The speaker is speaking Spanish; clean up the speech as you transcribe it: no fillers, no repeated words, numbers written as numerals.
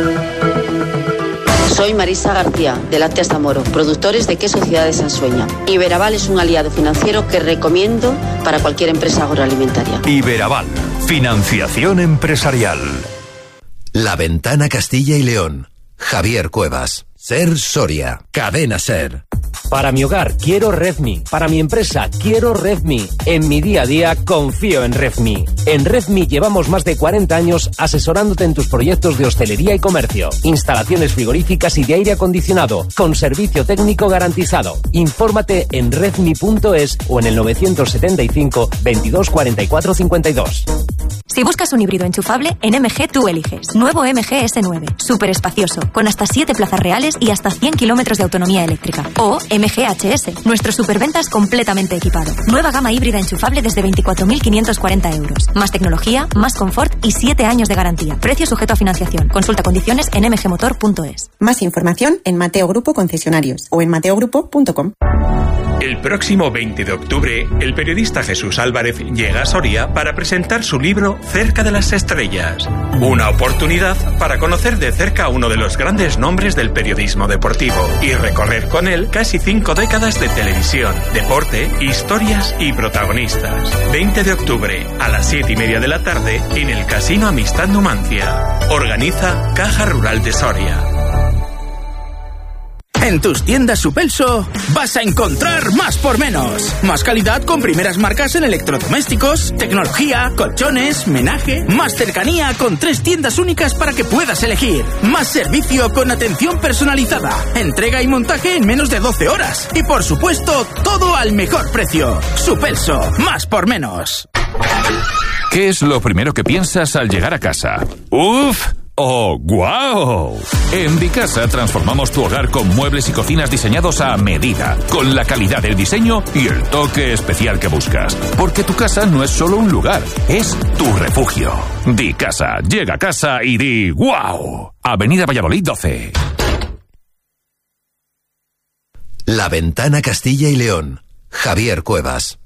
Soy Marisa García, de Lácteas Zamoro, productores de queso Ciudad de Sansueña. Iberaval es un aliado financiero que recomiendo para cualquier empresa agroalimentaria. Iberaval, financiación empresarial. La Ventana Castilla y León. Javier Cuevas. Ser Soria. Cadena Ser. Para mi hogar quiero Redmi. Para mi empresa quiero Redmi. En mi día a día confío en Redmi. En Redmi llevamos más de 40 años asesorándote en tus proyectos de hostelería y comercio. Instalaciones frigoríficas y de aire acondicionado, con servicio técnico garantizado. Infórmate en redmi.es o en el 975 22 44 52. Si buscas un híbrido enchufable, en MG tú eliges. Nuevo MG S9, súper espacioso, con hasta 7 plazas reales y hasta 100 kilómetros de autonomía eléctrica. O MG HS, nuestro superventas completamente equipado. Nueva gama híbrida enchufable desde 24.540 euros. Más tecnología, más confort y 7 años de garantía. Precio sujeto a financiación. Consulta condiciones en mgmotor.es. Más información en Mateo Grupo Concesionarios o en mateogrupo.com. El próximo 20 de octubre, el periodista Jesús Álvarez llega a Soria para presentar su libro Cerca de las Estrellas. Una oportunidad para conocer de cerca a uno de los grandes nombres del periodismo deportivo y recorrer con él casi 5 décadas de televisión, deporte, historias y protagonistas. 20 de octubre, a las 7:30 de la tarde, en el Casino Amistad Numancia. Organiza Caja Rural de Soria. En tus tiendas Supelso vas a encontrar más por menos. Más calidad con primeras marcas en electrodomésticos, tecnología, colchones, menaje. Más cercanía con 3 tiendas únicas para que puedas elegir. Más servicio con atención personalizada. Entrega y montaje en menos de 12 horas. Y por supuesto, todo al mejor precio. Supelso, más por menos. ¿Qué es lo primero que piensas al llegar a casa? ¡Uf! ¡Oh, guau! En Dicasa transformamos tu hogar con muebles y cocinas diseñados a medida, con la calidad del diseño y el toque especial que buscas. Porque tu casa no es solo un lugar, es tu refugio. Dicasa, llega a casa y di guau. Avenida Valladolid 12. La Ventana Castilla y León. Javier Cuevas.